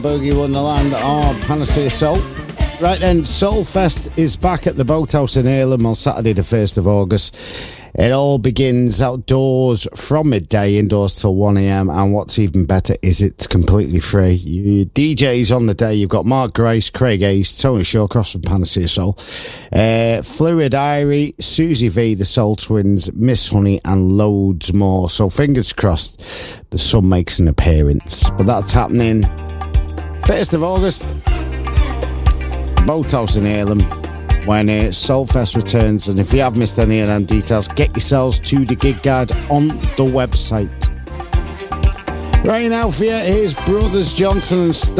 Boogie Wonderland or Panacea Soul. Right then, Soulfest is back at the Boathouse in Earlham on Saturday the 1st of August. It all begins outdoors from midday, indoors till 1am, and what's even better is it's completely free. Your DJs on the day, you've got Mark Grace, Craig Hayes, Tony Shawcross from Panacea Soul, Fluid Irie, Susie V, the Soul Twins, Miss Honey, and loads more. So fingers crossed the sun makes an appearance. But that's happening 1st of August, Boathouse in Earlham, when Soulfest returns. And if you have missed any of them details, get yourselves to the gig guide on the website. Right now for you, here's Brothers Johnson and